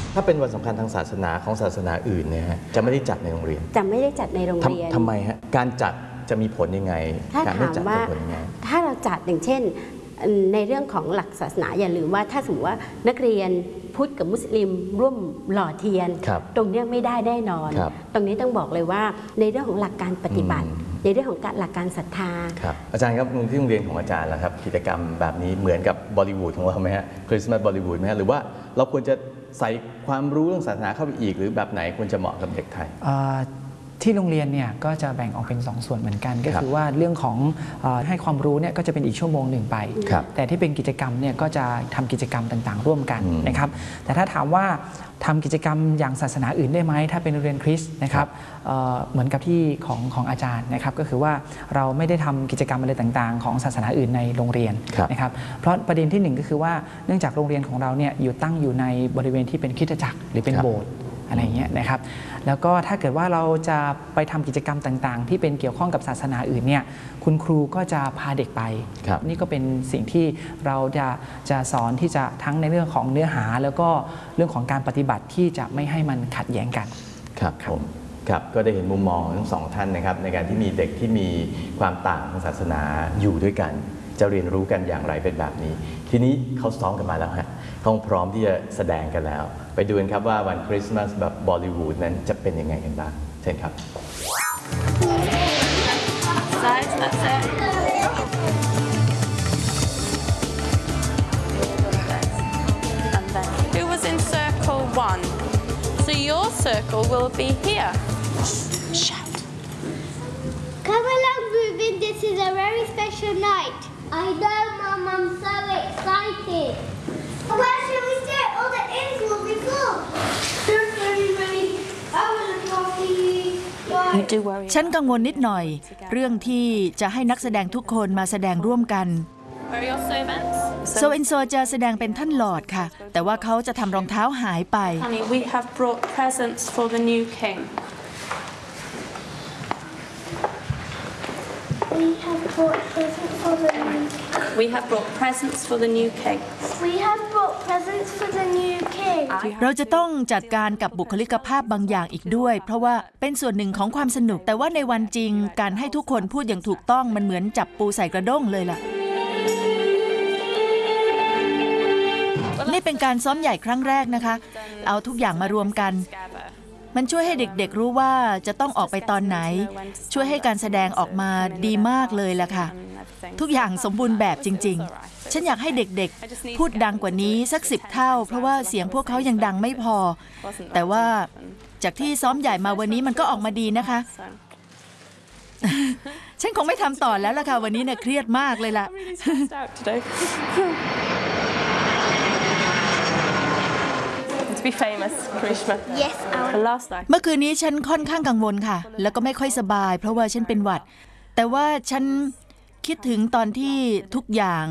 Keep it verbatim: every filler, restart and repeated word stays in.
ถ้าเป็นวันสำคัญทางศาสนาของศาสนาอื่นเนี่ยฮะจะไม่ได้จัดในโรงเรียนจะไม่ได้จัดในโรงเรียนทำไมฮะการจัดจะมีผลยังไงการไม่จัดจะผลยังไงถ้าเราจัดอย่างเช่นในเรื่องของหลักศาสนาอย่าลืมว่าถ้าสมมติว่านักเรียนพุทธกับมุสลิมร่วมหล่อเทียนตรงนี้ไม่ได้แน่นอนตรงนี้ต้องบอกเลยว่าในเรื่องของหลักการปฏิบัติในเรื่องของหลักการศรัทธาครับอาจารย์ครับที่โรงเรียนของอาจารย์ล่ะครับกิจกรรมแบบนี้เหมือนกับบอลิวูดของเราไหมฮะคริสต์มาสบอลิวูดไหมฮะหรือว่าเราควรจะใส่ความรู้เรื่องศาสนาเข้าไปอีกหรือแบบไหนควรจะเหมาะกับเด็กไทยที่โรงเรียนเนี่ยก็จะแบ่งออกเป็นสองส่วนเหมือนกันก็คือว่าเรื่องของให้ความรู้เนี่ยก็จะเป็นอีกชั่วโมงหนึ่งไปแต่ที่เป็นกิจกรรมเนี่ยก็จะทำกิจกรรมต่างๆร่วมกันนะครับแต่ถ้าถามว่าทำกิจกรรมอย่างศาสนาอื่นได้ไหมถ้าเป็นโรงเรียนคริสต์นะครับเหมือนกับที่ของของอาจารย์นะครับก็คือว่าเราไม่ได้ทำกิจกรรมอะไรต่างๆของศาสนาอื่นในโรงเรียนนะครับเพราะประเด็นที่หนึ่งก็คือว่าเนื่องจากโรงเรียนของเราเนี่ยอยู่ตั้งอยู่ในบริเวณที่เป็นคริสตจักรหรือเป็นโบสถ์อะไรเงี้ยนะครับแล้วก็ถ้าเกิดว่าเราจะไปทำกิจกรรมต่างๆที่เป็นเกี่ยวข้องกับศาสนาอื่นเนี่ยคุณครูก็จะพาเด็กไปนี่ก็เป็นสิ่งที่เราจะจะสอนที่จะทั้งในเรื่องของเนื้อหาแล้วก็เรื่องของการปฏิบัติที่จะไม่ให้มันขัดแย้งกันครับผมครับก็ได้เห็นมุมมองทั้งสองท่านนะครับในการที่มีเด็กที่มีความต่างทางศาสนาอยู่ด้วยกันจะเรียนรู้กันอย่างไรเป็นแบบนี้ทีนี้เขาซ้อมกันมาแล้วฮะเขาพร้อมที่จะแสดงกันแล้วไปดูกันครับว่าวันคริสต์มาสแบบบอลิวูดนั้นจะเป็นยังไงกันบ้างเช่นครับ Sides, that's it. And then who was in circle one? So your circle will be here. Shout. Come along, Ruben. This is a very special night. I know, Mum. I'm so excited. Where should we sit? All the inns will be full. Don't worry, Ray. I will look after you. ฉันกังวลนิดหน่อยเรื่องที่จะให้นักแสดงทุกคนมาแสดงร่วมกันโซเอนโซจะแสดงเป็นท่านหลอร์ดค่ะแต่ว่าเขาจะทำรองเท้าหายไป We have brought presents for the new king. We have brought presents for the new We have brought presents for the new king. We have brought presents for the new king. เราจะต้องจัดการกับบุคลิกภาพบางอย่างอีกด้วยเพราะว่าเป็นส่วนหนึ่งของความสนุกแต่ว่าในวันจริงการให้ทุกคนพูดอย่างถูกต้องมันเหมือนจับปูใส่กระด้งเลยล่ะนี่เป็นการซ้อมใหญ่ครั้งแรกนะคะเอาทุกอย่างมารวมกันมันช่วยให้เด็กๆรู้ว่าจะต้องออกไปตอนไหนช่วยให้การแสดงออกมาดีมากเลยล่ะค่ะทุกอย่างสมบูรณ์แบบจริงๆฉันอยากให้เด็กๆพูดดังกว่านี้สักสิบเท่าเพราะว่าเสียงพวกเขายังดังไม่พอแต่ว่าจากที่ซ้อมใหญ่มาวันนี้มันก็ออกมาดีนะคะฉันคงไม่ทำต่อแล้วล่ะค่ะวันนี้เนี่ยเครียดมากเลยล่ะเมื่อคืนนี้ฉันค่อนข้างกังวลค่ะแล้วก็ไม่ค่อยสบายเพราะว่าฉันเป็นหวัดแต่ว่าฉันคิดถึงตอนที่ทุกอย่าง